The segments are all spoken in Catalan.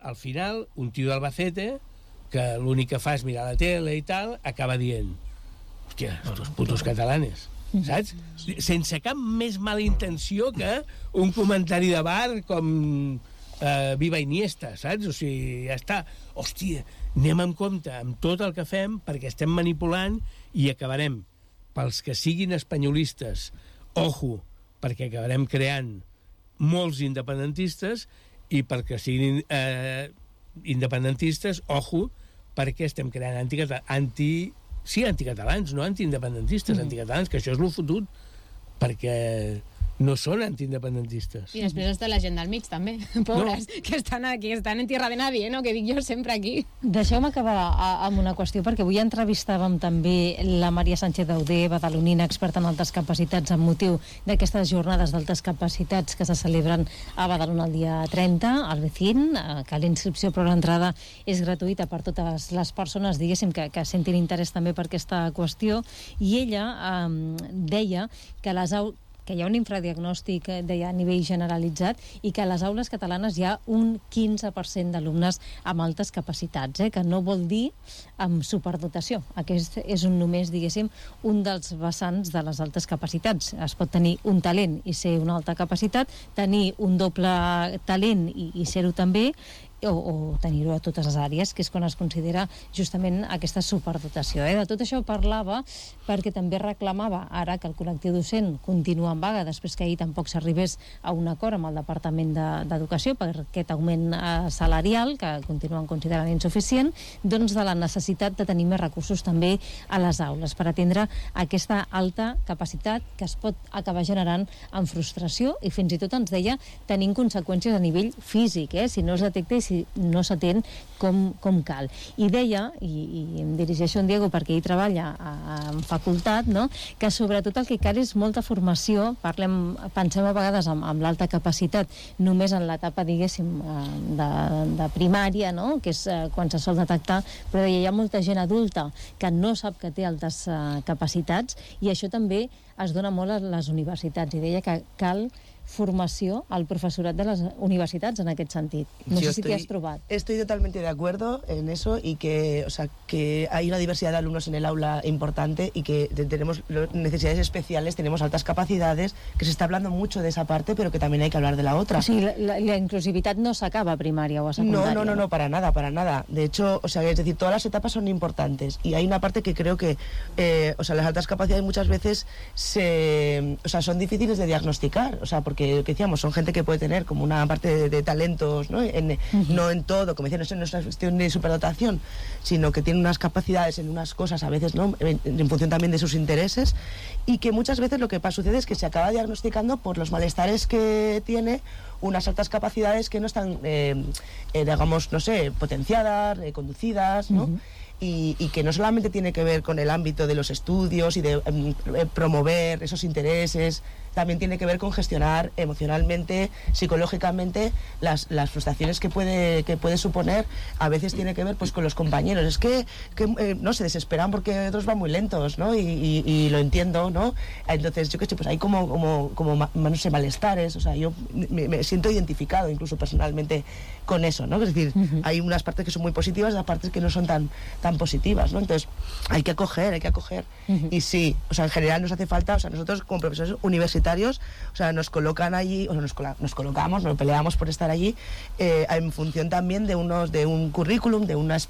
al final, un tio d'Albacete, que l'únic que fa és mirar la tele i tal, acaba dient, hòstia, estos putos catalanes, saps? Sense cap més mala intenció que un comentari de bar com Viva Iniesta, saps? O sigui, ja està. Hòstia, anem amb compte amb tot el que fem perquè estem manipulant i acabarem, pels que siguin espanyolistes, ojo, perquè acabarem creant molts independentistes, i perquè siguin independentistes, ojo, perquè estem creant anticatalans, no antiindependentistes, anticatalans, que això és el fotut, perquè no són antiindependentistes. I després està la gent del mig, també, pobres, que estan aquí, estan en tierra de nadie, no? Que dic jo sempre aquí. Deixeu-me acabar amb una qüestió, perquè avui entrevistàvem també la Maria Sánchez Dauder, badalonina, experta en altes capacitats, amb motiu d'aquestes jornades d'altes capacitats que se celebren a Badalona el dia 30, al Vecín, que la inscripció per l'entrada és gratuïta per totes les persones, diguéssim, que sentin interès també per aquesta qüestió, i ella deia que que hi ha un infradiagnòstic a nivell generalitzat i que a les aules catalanes hi ha un 15% d'alumnes amb altes capacitats, que no vol dir amb superdotació. Aquest és només, diguéssim, un dels vessants de les altes capacitats. Es pot tenir un talent i ser una alta capacitat, tenir un doble talent i ser-ho també, o tenir-ho a totes les àrees, que és quan es considera justament aquesta superdotació. De tot això parlava perquè també reclamava ara que el col·lectiu docent continua en vaga després que ahir tampoc s'arribés a un acord amb el Departament d'Educació per aquest augment salarial que continuen considerant insuficient, doncs de la necessitat de tenir més recursos també a les aules per atendre aquesta alta capacitat que es pot acabar generant en frustració i fins i tot ens deia tenint conseqüències a nivell físic, si no es detecta i si no s'atén com cal. I deia, i em dirigeixo a en Diego perquè ell treballa en facultat, no? Que sobretot el que cal és molta formació, pensem a vegades amb l'alta capacitat només en l'etapa, diguéssim, de primària, no? Que és quan se sol detectar, però hi ha molta gent adulta que no sap que té altes capacitats i això també es dona molt a les universitats i deia que cal formació al profesorat de las universitats en aquest sentit. No sé si t'hi has trobat. Estoy totalmente de acuerdo en eso y que, o sea, que hay una diversidad de alumnos en el aula importante y que tenemos necesidades especiales, tenemos altas capacidades, que se está hablando mucho de esa parte, pero que también hay que hablar de la otra. O sigui, la inclusivitat no s'acaba a primària o a secundària. No, para nada, para nada. De hecho, o sea, es decir, todas las etapas son importantes y hay una parte que creo que, o sea, las altas capacidades muchas veces son difíciles de diagnosticar, o sea, porque lo que decíamos, son gente que puede tener como una parte de talentos, ¿no? No en todo, como decían, no es una cuestión de superdotación, sino que tiene unas capacidades en unas cosas a veces, ¿no? En función también de sus intereses, y que muchas veces lo que sucede es que se acaba diagnosticando por los malestares que tiene unas altas capacidades que no están, digamos, no sé, potenciadas, conducidas, ¿no? Y que no solamente tiene que ver con el ámbito de los estudios y de promover esos intereses, también tiene que ver con gestionar emocionalmente, psicológicamente las frustraciones que puede suponer. A veces tiene que ver pues con los compañeros, es que no se desesperan porque otros van muy lentos, ¿no? Y lo entiendo, ¿no? Entonces yo qué sé, pues hay como no sé, malestares, o sea, yo me siento identificado incluso personalmente con eso, ¿no? Es decir, hay unas partes que son muy positivas y otras partes que no son tan positivas, ¿no? Entonces hay que acoger. Y sí, o sea, en general nos hace falta, o sea, nosotros como profesores universitarios, o sea, nos colocan allí, o sea, nos colocamos, nos peleamos por estar allí, en función también de un currículum,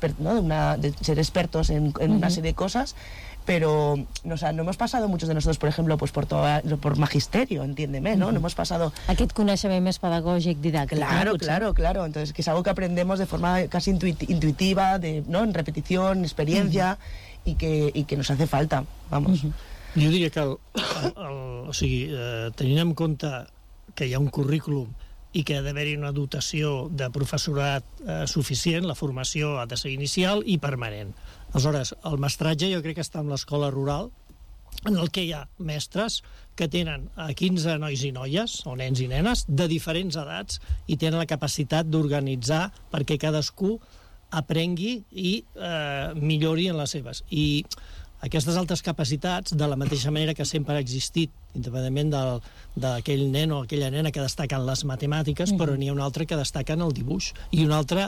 de ser expertos en una serie de cosas. Pero, o sea, no hemos pasado muchos de nosotros, por ejemplo, pues por magisterio, entiéndeme, ¿no? No hemos pasado... Aquest coneixement més pedagògic, didàctic. Claro. Entonces, que es algo que aprendemos de forma casi intuitiva, ¿no? En repetición, experiencia, y que nos hace falta, vamos. Jo diria que, o sigui, tenint en compte que hi ha un currículum i que ha d'haver-hi una dotació de professorat suficient, la formació ha de ser inicial i permanent. Aleshores, el mestratge jo crec que està en l'escola rural, en el que hi ha mestres que tenen 15 nois i noies, o nens i nenes, de diferents edats, i tenen la capacitat d'organitzar perquè cadascú aprengui i millori en les seves. I aquestes altes capacitats, de la mateixa manera que sempre ha existit, independentment d'aquell nen o aquella nena que destaca en les matemàtiques, però n'hi ha un altre que destaca en el dibuix, i un altre